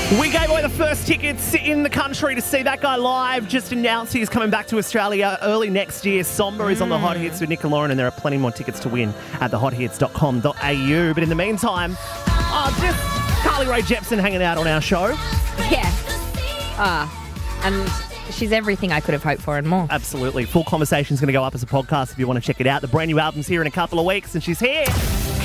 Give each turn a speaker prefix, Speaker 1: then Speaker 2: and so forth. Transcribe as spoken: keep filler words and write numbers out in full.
Speaker 1: We gave away the first tickets in the country to see that guy live. Just announced he's coming back to Australia early next year. Somber mm. is on the Hot Hits with Nick and Lauren, and there are plenty more tickets to win at the hot hits dot com dot a u. But in the meantime, oh, just Carly Rae Jepsen hanging out on our show.
Speaker 2: Yeah. Ah, and she's everything I could have hoped for and more.
Speaker 1: Absolutely. Full conversation's going to go up as a podcast if you want to check it out. The brand new album's here in a couple of weeks, and she's here.